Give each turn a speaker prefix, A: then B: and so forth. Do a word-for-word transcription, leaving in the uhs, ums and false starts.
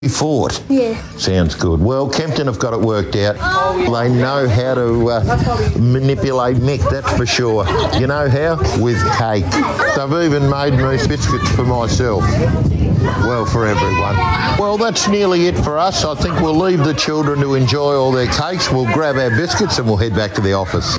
A: Fort.
B: Yeah.
A: Sounds good. Well, Kempton have got it worked out. They know how to uh, manipulate Mick, that's for sure. You know how? With cake. They've even made me biscuits for myself. Well, for everyone. Well, that's nearly it for us. I think we'll leave the children to enjoy all their cakes. We'll grab our biscuits and we'll head back to the office.